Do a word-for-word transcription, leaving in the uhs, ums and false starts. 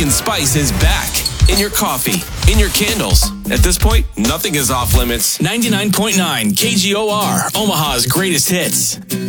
pumpkin spice is back. In your coffee, in your candles. At this point, nothing is off limits. ninety-nine point nine K G O R, Omaha's greatest hits.